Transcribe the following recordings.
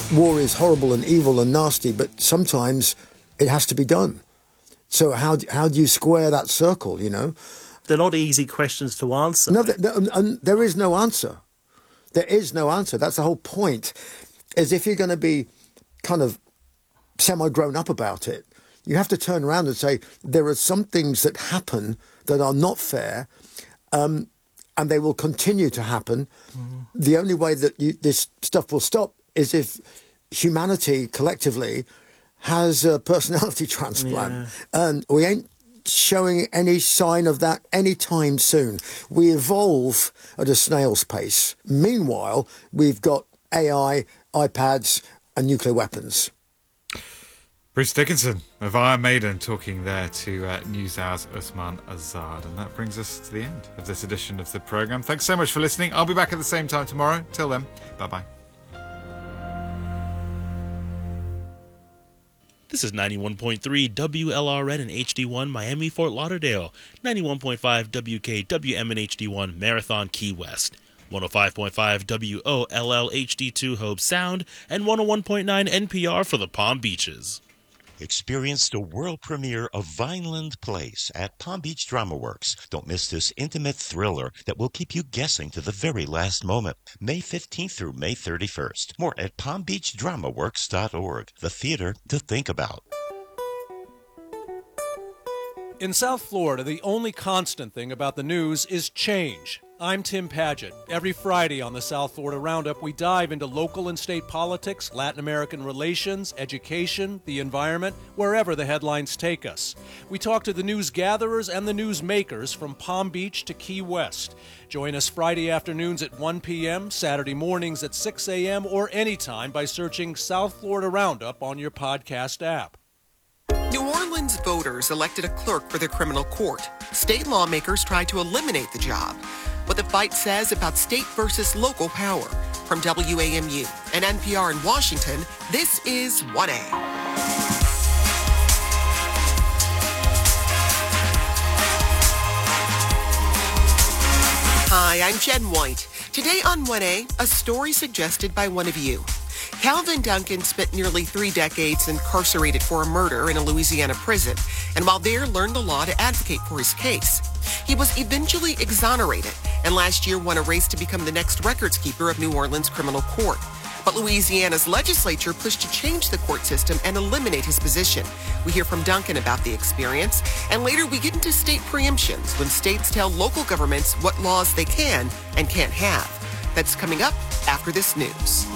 war is horrible and evil and nasty, but sometimes it has to be done. So how do you square that circle, you know? They're not easy questions to answer. No, there is no answer. There is no answer. That's the whole point, is if you're going to be kind of semi-grown up about it, you have to turn around and say, there are some things that happen that are not fair, and they will continue to happen. Mm-hmm. The only way that this stuff will stop is if humanity collectively has a personality transplant. Yeah. And we ain't showing any sign of that anytime soon. We evolve at a snail's pace. Meanwhile, we've got AI, iPads, and nuclear weapons. Bruce Dickinson of Iron Maiden talking there to NewsHour's Usman Azad. And that brings us to the end of this edition of the programme. Thanks so much for listening. I'll be back at the same time tomorrow. Till then, bye-bye. This is 91.3 WLRN and HD1 Miami, Fort Lauderdale, 91.5 WKWM and HD1 Marathon, Key West, 105.5 WOLL HD2 Hope Sound, and 101.9 NPR for the Palm Beaches. Experience the world premiere of Vineland Place at Palm Beach Drama Works. Don't miss this intimate thriller that will keep you guessing to the very last moment. May 15th through May 31st. More at palmbeachdramaworks.org. The theater to think about. In South Florida, the only constant thing about the news is change. I'm Tim Padgett. Every Friday on the South Florida Roundup, we dive into local and state politics, Latin American relations, education, the environment, wherever the headlines take us. We talk to the news gatherers and the news makers from Palm Beach to Key West. Join us Friday afternoons at 1 p.m., Saturday mornings at 6 a.m., or anytime by searching South Florida Roundup on your podcast app. New Orleans voters elected a clerk for the criminal court. State lawmakers tried to eliminate the job. What the fight says about state versus local power. From WAMU and NPR in Washington, this is 1A. Hi, I'm Jen White. Today on 1A, a story suggested by one of you. Calvin Duncan spent nearly 3 decades incarcerated for a murder in a Louisiana prison, and while there learned the law to advocate for his case. He was eventually exonerated, and last year won a race to become the next records keeper of New Orleans criminal court. But Louisiana's legislature pushed to change the court system and eliminate his position. We hear from Duncan about the experience, and later we get into state preemptions when states tell local governments what laws they can and can't have. That's coming up after this news.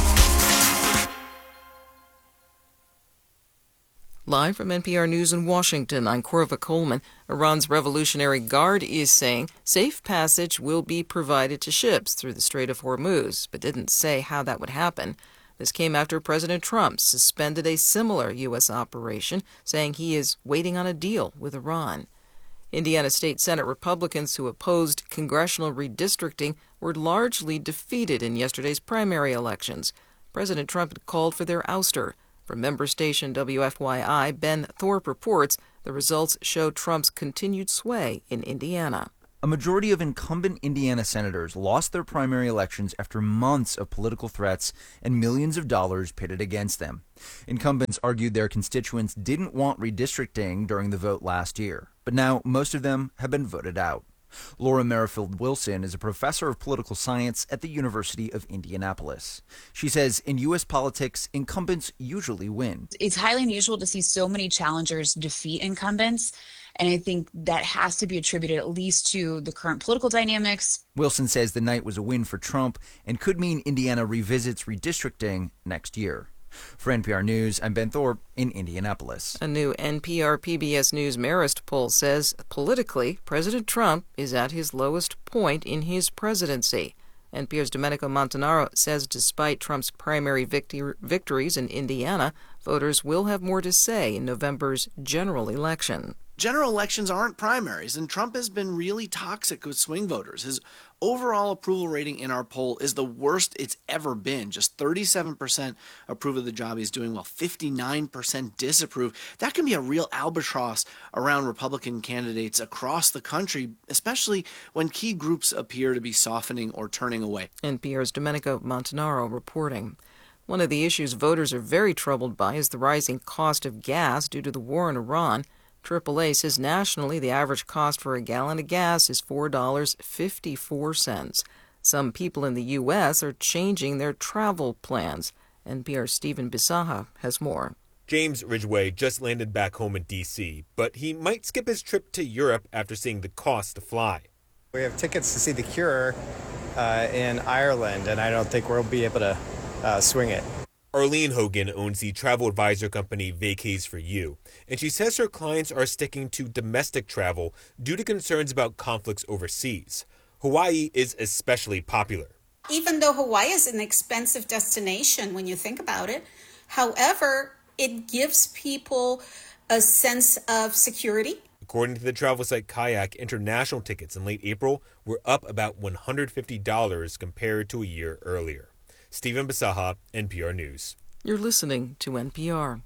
Live from NPR News in Washington, I'm Corva Coleman. Iran's Revolutionary Guard is saying safe passage will be provided to ships through the Strait of Hormuz, but didn't say how that would happen. This came after President Trump suspended a similar U.S. operation, saying he is waiting on a deal with Iran. Indiana State Senate Republicans who opposed congressional redistricting were largely defeated in yesterday's primary elections. President Trump had called for their ouster. From member station WFYI, Ben Thorpe reports the results show Trump's continued sway in Indiana. A majority of incumbent Indiana senators lost their primary elections after months of political threats and millions of dollars pitted against them. Incumbents argued their constituents didn't want redistricting during the vote last year, but now most of them have been voted out. Laura Merrifield Wilson is a professor of political science at the University of Indianapolis. She says in U.S. politics, incumbents usually win. It's highly unusual to see so many challengers defeat incumbents, and I think that has to be attributed at least to the current political dynamics. Wilson says the night was a win for Trump and could mean Indiana revisits redistricting next year. For NPR News, I'm Ben Thorpe in Indianapolis. A new NPR PBS News Marist poll says politically, President Trump is at his lowest point in his presidency. NPR's Domenico Montanaro says despite Trump's primary victories in Indiana, voters will have more to say in November's general election. General elections aren't primaries, and Trump has been really toxic with swing voters. His overall approval rating in our poll is the worst it's ever been. Just 37% approve of the job he's doing, while 59% disapprove. That can be a real albatross around Republican candidates across the country, especially when key groups appear to be softening or turning away. NPR's Domenico Montanaro reporting. One of the issues voters are very troubled by is the rising cost of gas due to the war in Iran. AAA says nationally the average cost for a gallon of gas is $4.54. Some people in the U.S. are changing their travel plans. NPR's Stephen Bisaha has more. James Ridgway just landed back home in D.C., but he might skip his trip to Europe after seeing the cost to fly. We have tickets to see The Cure in Ireland, and I don't think we'll be able to swing it. Arlene Hogan owns the travel advisor company Vacays for You, and she says her clients are sticking to domestic travel due to concerns about conflicts overseas. Hawaii is especially popular. Even though Hawaii is an expensive destination when you think about it, however, it gives people a sense of security. According to the travel site Kayak, international tickets in late April were up about $150 compared to a year earlier. Stephen Bisaha, NPR News. You're listening to NPR.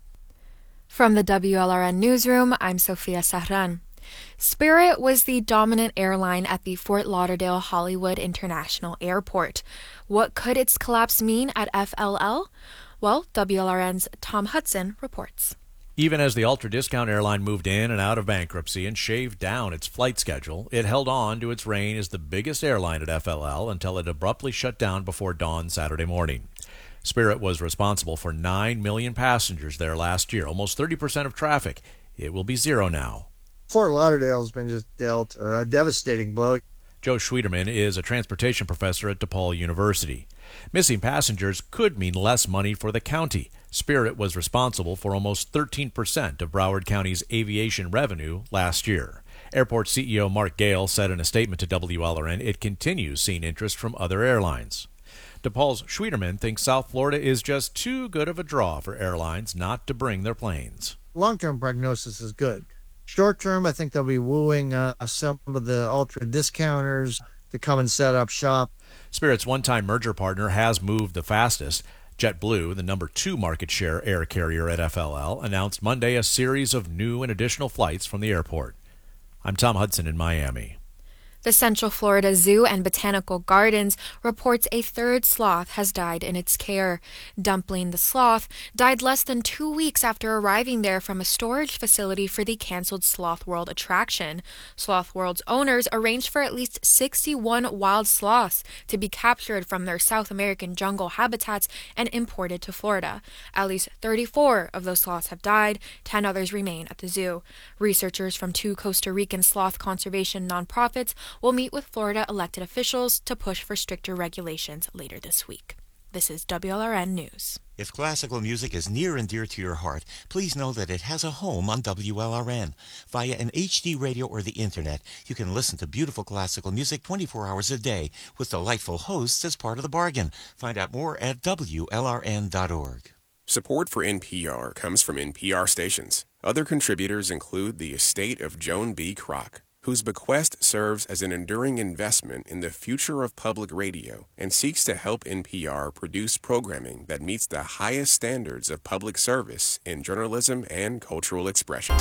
From the WLRN Newsroom, I'm Sophia Sahran. Spirit was the dominant airline at the Fort Lauderdale Hollywood International Airport. What could its collapse mean at FLL? Well, WLRN's Tom Hudson reports. Even as the ultra-discount airline moved in and out of bankruptcy and shaved down its flight schedule, it held on to its reign as the biggest airline at FLL until it abruptly shut down before dawn Saturday morning. Spirit was responsible for 9 million passengers there last year, almost 30% of traffic. It will be zero now. Fort Lauderdale has been just dealt a devastating blow. Joe Schwieterman is a transportation professor at DePaul University. Missing passengers could mean less money for the county. Spirit was responsible for almost 13% of Broward County's aviation revenue last year. Airport CEO Mark Gale said in a statement to WLRN it continues seeing interest from other airlines. DePaul's Schwieterman thinks South Florida is just too good of a draw for airlines not to bring their planes. Long-term prognosis is good. Short-term, I think they'll be wooing some of the ultra-discounters to come and set up shop. Spirit's one-time merger partner has moved the fastest. JetBlue, the number 2 market share air carrier at FLL, announced Monday a series of new and additional flights from the airport. I'm Tom Hudson in Miami. The Central Florida Zoo and Botanical Gardens reports a third sloth has died in its care. Dumpling the sloth died less than 2 weeks after arriving there from a storage facility for the canceled Sloth World attraction. Sloth World's owners arranged for at least 61 wild sloths to be captured from their South American jungle habitats and imported to Florida. At least 34 of those sloths have died. 10 others remain at the zoo. Researchers from 2 Costa Rican sloth conservation nonprofits will meet with Florida elected officials to push for stricter regulations later this week. This is WLRN News. If classical music is near and dear to your heart, please know that it has a home on WLRN. Via an HD radio or the internet, you can listen to beautiful classical music 24 hours a day with delightful hosts as part of the bargain. Find out more at WLRN.org. Support for NPR comes from NPR stations. Other contributors include the estate of Joan B. Kroc, whose bequest serves as an enduring investment in the future of public radio and seeks to help NPR produce programming that meets the highest standards of public service in journalism and cultural expression.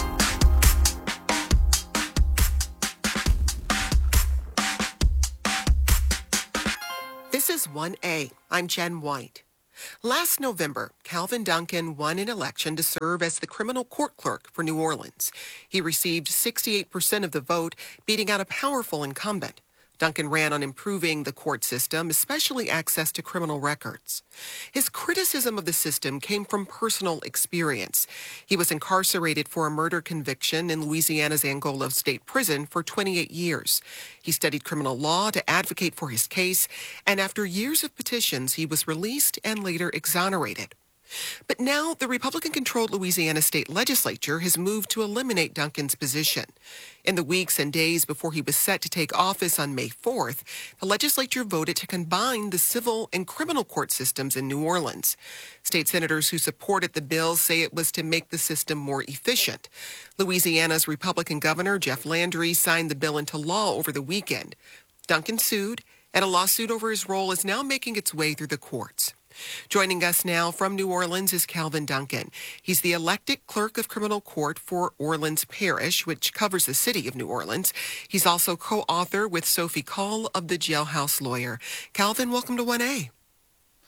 This is 1A. I'm Jen White. Last November, Calvin Duncan won an election to serve as the criminal court clerk for New Orleans. He received 68% of the vote, beating out a powerful incumbent. Duncan ran on improving the court system, especially access to criminal records. His criticism of the system came from personal experience. He was incarcerated for a murder conviction in Louisiana's Angola State Prison for 28 years. He studied criminal law to advocate for his case, and after years of petitions, he was released and later exonerated. But now the Republican-controlled Louisiana state legislature has moved to eliminate Duncan's position. In the weeks and days before he was set to take office on May 4th, the legislature voted to combine the civil and criminal court systems in New Orleans. State senators who supported the bill say it was to make the system more efficient. Louisiana's Republican governor, Jeff Landry, signed the bill into law over the weekend. Duncan sued, and a lawsuit over his role is now making its way through the courts. Joining us now from New Orleans is Calvin Duncan. He's the elected clerk of criminal court for Orleans Parish, which covers the city of New Orleans. He's also co-author with Sophie Call of The Jailhouse Lawyer. Calvin, welcome to 1A.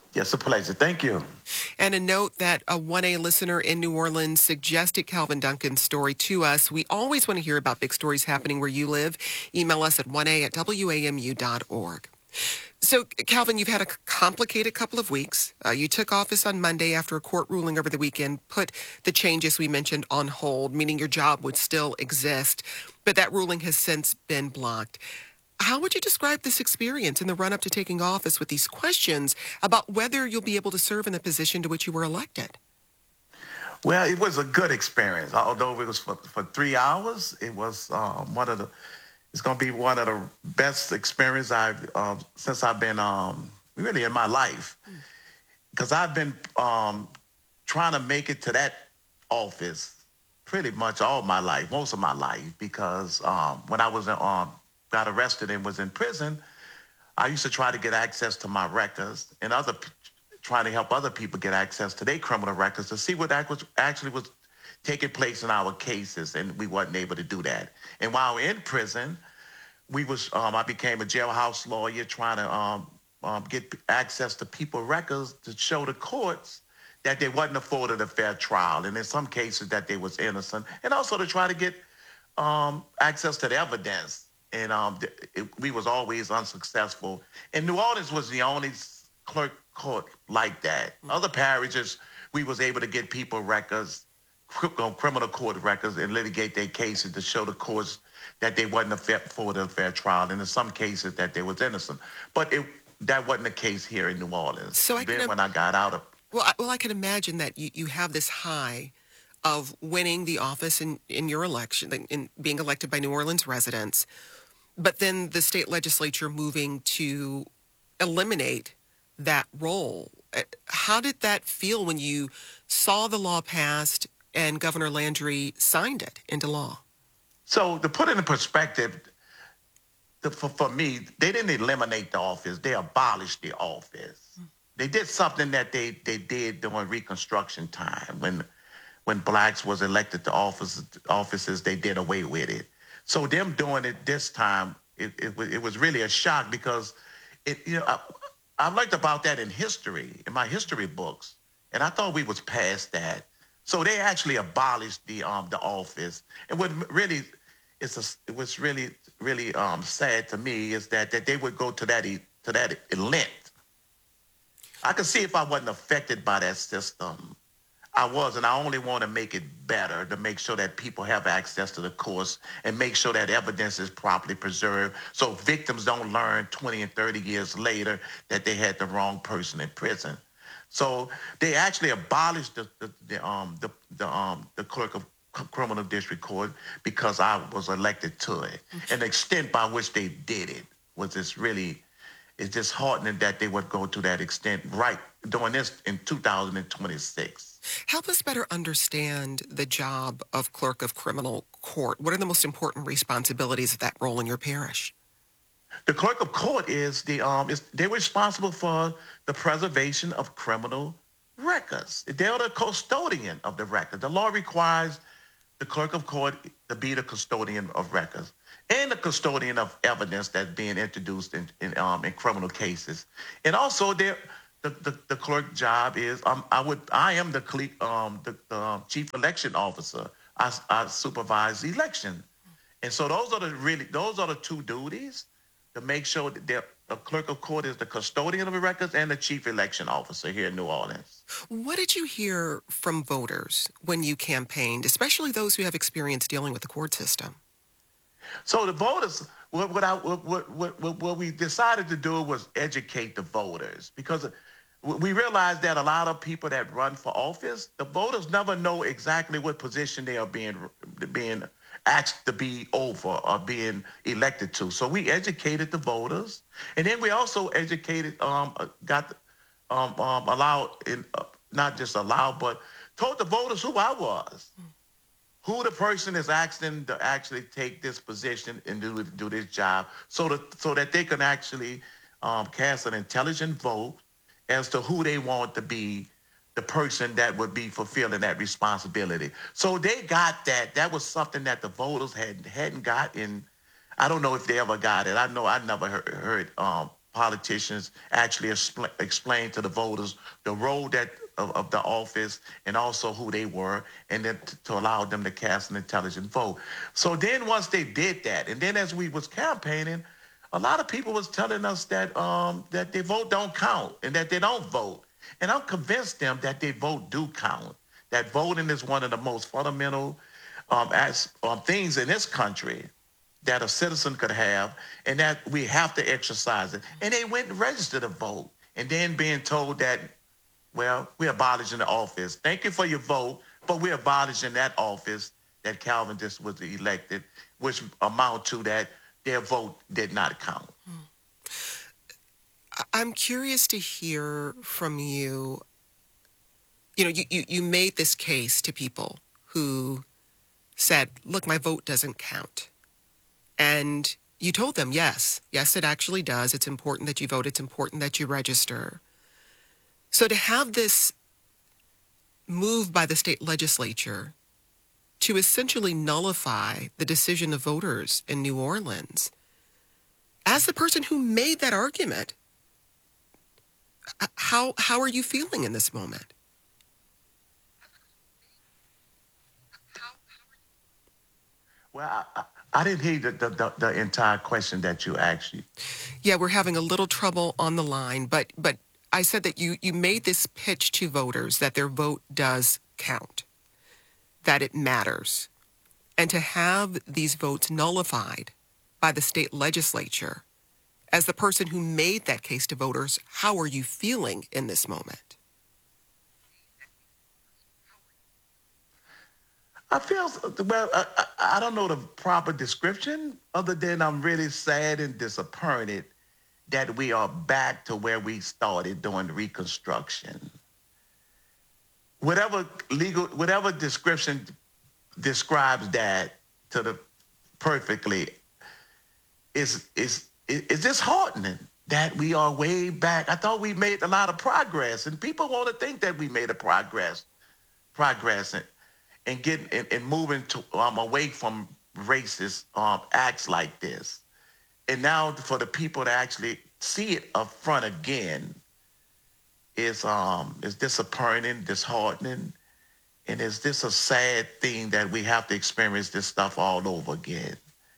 Yes, a pleasure. Thank you. And a note that a 1A listener in New Orleans suggested Calvin Duncan's story to us. We always want to hear about big stories happening where you live. Email us at 1a@wamu.org. So, Calvin, you've had a complicated couple of weeks. You took office on Monday after a court ruling over the weekend put the changes we mentioned on hold, meaning your job would still exist. But that ruling has since been blocked. How would you describe this experience in the run-up to taking office with these questions about whether you'll be able to serve in the position to which you were elected? Well, it was a good experience. Although it was for 3 hours, it was it's going to be one of the best experiences since I've been really in my life. Because I've been trying to make it to that office pretty much all my life, most of my life, because when I was got arrested and was in prison, I used to try to get access to my records and trying to help other people get access to their criminal records to see what actually was taking place in our cases, and we wasn't able to do that. And while in prison, I became a jailhouse lawyer trying to get access to people's records to show the courts that they wasn't afforded a fair trial, and in some cases that they was innocent, and also to try to get access to the evidence. And we was always unsuccessful. And New Orleans was the only clerk court like that. Other parishes, we was able to get people records, criminal court records, and litigate their cases to show the courts that they wasn't afforded a fair trial, and in some cases that they was innocent. But that wasn't the case here in New Orleans. So when I got out of... Well, I can imagine that you have this high of winning the office in your election, in being elected by New Orleans residents, but then the state legislature moving to eliminate that role. How did that feel when you saw the law passed and Governor Landry signed it into law? So to put it in perspective, for me, they didn't eliminate the office. They abolished the office. They did something that they did during Reconstruction time. When blacks was elected to offices, they did away with it. So them doing it this time, it was really a shock, because I learned about that in history, in my history books, and I thought we was past that. So they actually abolished the office. And what really it was really sad to me is that they would go to that length. I could see if I wasn't affected by that system. I was, and I only want to make it better, to make sure that people have access to the courts and make sure that evidence is properly preserved, so victims don't learn 20 and 30 years later that they had the wrong person in prison. So they actually abolished the clerk of criminal district court because I was elected to it. And the extent by which they did it was it's disheartening that they would go to that extent right doing this in 2026. Help us better understand the job of clerk of criminal court. What are the most important responsibilities of that role in your parish? The clerk of court they're responsible for the preservation of criminal records. They're the custodian of the record. The law requires the clerk of court to be the custodian of records and the custodian of evidence that's being introduced in criminal cases. And also the clerk job is I am the chief election officer. I supervise the election, and so those are the two duties, to make sure that the clerk of court is the custodian of the records and the chief election officer here in New Orleans. What did you hear from voters when you campaigned, especially those who have experience dealing with the court system? So the voters, what we decided to do was educate the voters, because we realized that a lot of people that run for office, the voters never know exactly what position they are being asked to be over or being elected to. So we educated the voters, and then we also educated, not just allowed, but told the voters who I was, who the person is asking to actually take this position and do this job, so that they can actually cast an intelligent vote as to who they want to be the person that would be fulfilling that responsibility. So they got that. That was something that the voters hadn't got in. I don't know if they ever got it. I know I never heard politicians actually explain to the voters the role of the office and also who they were, and then to allow them to cast an intelligent vote. So then once they did that, and then as we was campaigning, a lot of people was telling us that that their vote don't count and that they don't vote. And I'm convinced them that their vote do count, that voting is one of the most fundamental things in this country that a citizen could have, and that we have to exercise it. And they went and registered to vote, and then being told that, well, we're abolishing the office. Thank you for your vote, but we're abolishing that office that Calvin just was elected, which amount to that their vote did not count. I'm curious to hear from you. You know, you made this case to people who said, look, my vote doesn't count. And you told them, yes, it actually does. It's important that you vote. It's important that you register. So to have this move by the state legislature to essentially nullify the decision of voters in New Orleans, as the person who made that argument, how are you feeling in this moment? Well, I didn't hear the entire question that you asked. Yeah, we're having a little trouble on the line, but I said that you made this pitch to voters that their vote does count, that it matters. And to have these votes nullified by the state legislature, as the person who made that case to voters, how are you feeling in this moment? I feel, well, I don't know the proper description other than I'm really sad and disappointed that we are back to where we started during Reconstruction. Whatever description describes that to the perfectly is disheartening that we are way back. I thought we made a lot of progress, and people want to think that we made a progress and getting and moving to away from racist acts like this. And now for the people to actually see it up front again is disappointing, disheartening, and it's just a sad thing that we have to experience this stuff all over again.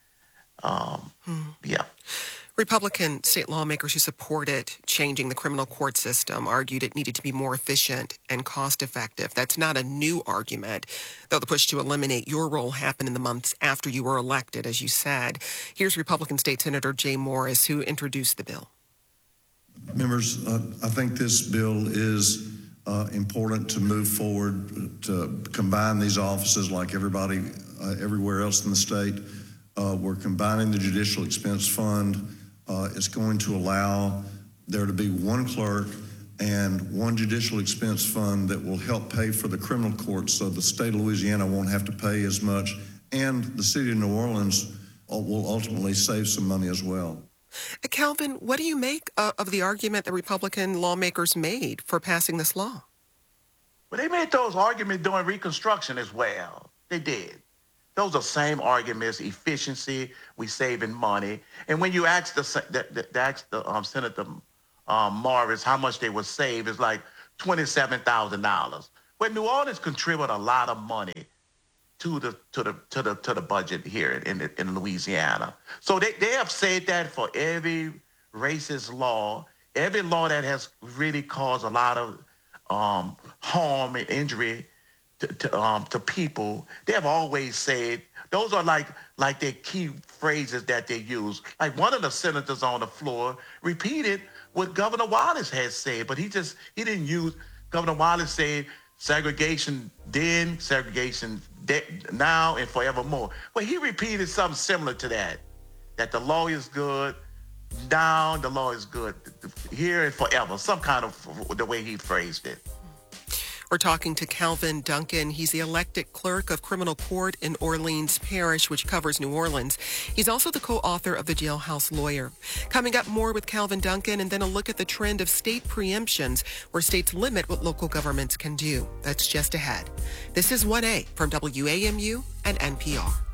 Yeah. Republican state lawmakers who supported changing the criminal court system argued it needed to be more efficient and cost-effective. That's not a new argument, though the push to eliminate your role happened in the months after you were elected, as you said. Here's Republican State Senator Jay Morris, who introduced the bill. Members, I think this bill is important to move forward, to combine these offices like everybody everywhere else in the state. We're combining the Judicial Expense Fund. It's going to allow there to be one clerk and one judicial expense fund that will help pay for the criminal courts, so the state of Louisiana won't have to pay as much, and the city of New Orleans will ultimately save some money as well. Calvin, what do you make of the argument that Republican lawmakers made for passing this law? Well, they made those arguments during Reconstruction as well. They did. Those are same arguments: efficiency, we saving money. And when you ask the Senator Morris how much they would save, it's like $27,000. But New Orleans contribute a lot of money to the budget here in Louisiana. So they have said that for every racist law, every law that has really caused a lot of harm and injury to people, they have always said those are like their key phrases that they use. Like one of the senators on the floor repeated what Governor Wallace had said, but he didn't use. Governor Wallace said segregation then, segregation now, and forevermore. But he repeated something similar to that the law is good now, the law is good here and forever. Some kind of the way he phrased it. We're talking to Calvin Duncan. He's the elected clerk of criminal court in Orleans Parish, which covers New Orleans. He's also the co-author of The Jailhouse Lawyer. Coming up, more with Calvin Duncan, and then a look at the trend of state preemptions where states limit what local governments can do. That's just ahead. This is 1A from WAMU and NPR.